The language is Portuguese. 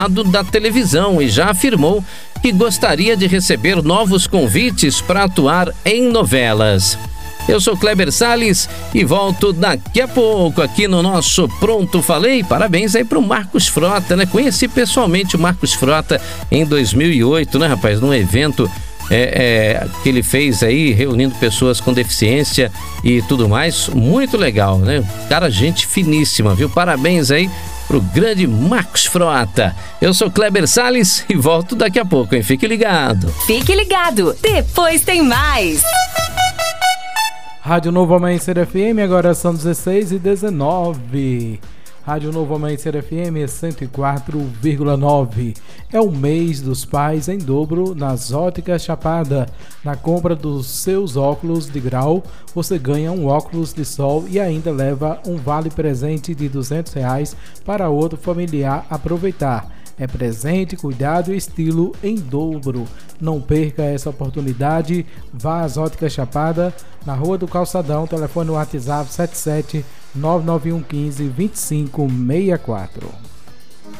da televisão e já afirmou que gostaria de receber novos convites para atuar em novelas. Eu sou Kleber Salles e volto daqui a pouco aqui no nosso Pronto Falei. Parabéns aí pro Marcos Frota, né? Conheci pessoalmente o Marcos Frota em 2008, né, rapaz? Num evento que ele fez aí, reunindo pessoas com deficiência e tudo mais. Muito legal, né? Cara, gente finíssima, viu? Parabéns aí pro grande Marcos Frota. Eu sou Kleber Salles e volto daqui a pouco, hein? Fique ligado. Fique ligado, depois tem mais. Rádio Novo Amanhecer FM, agora são 16h19. Rádio Novo Amanhecer FM 104,9. É o mês dos pais em dobro nas Óticas Chapada. Na compra dos seus óculos de grau, você ganha um óculos de sol e ainda leva um vale presente de R$200 para outro familiar aproveitar. É presente, cuidado e estilo em dobro. Não perca essa oportunidade. Vá às Óticas Chapada, na Rua do Calçadão, telefone WhatsApp 77 99115 2564.